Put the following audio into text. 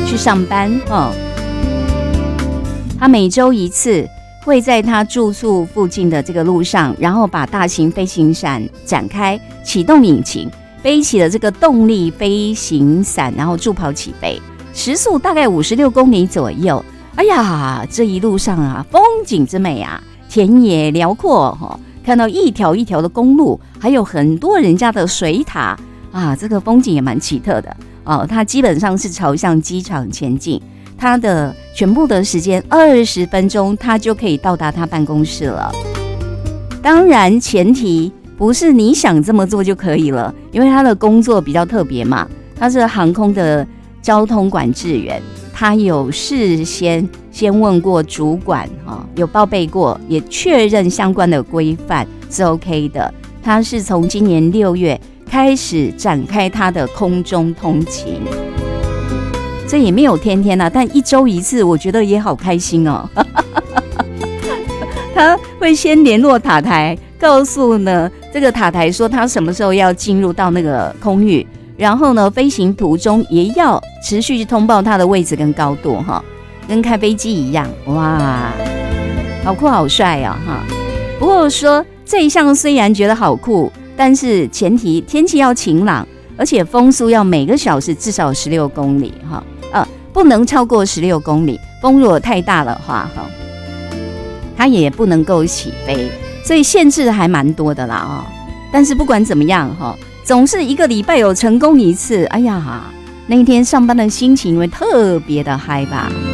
去上班他每周一次会在他住处附近的这个路上，然后把大型飞行伞展开，启动引擎，背起了这个动力飞行伞，然后助跑起飞，时速大概56公里左右。哎呀，这一路上啊，风景之美啊，田野辽阔看到一条一条的公路，还有很多人家的水塔啊，这个风景也蛮奇特的它基本上是朝向机场前进。他的全部的时间20分钟，他就可以到达他办公室了。当然，前提不是你想这么做就可以了，因为他的工作比较特别嘛，他是航空的交通管制员，他有事先问过主管有报备过，也确认相关的规范是 OK 的。他是从今年6月开始展开他的空中通勤。这也没有天天但1周1次，我觉得也好开心他会先联络塔台，告诉呢这个塔台说他什么时候要进入到那个空域，然后呢飞行途中也要持续通报他的位置跟高度跟开飞机一样。哇，好酷好帅不过说这一项虽然觉得好酷，但是前提天气要晴朗，而且风速要每个小时至少16公里不能超过16公里，风如果太大的话它也不能够起飞，所以限制还蛮多的啦但是不管怎么样总是1个礼拜有成功1次，哎呀，那一天上班的心情会特别的嗨吧。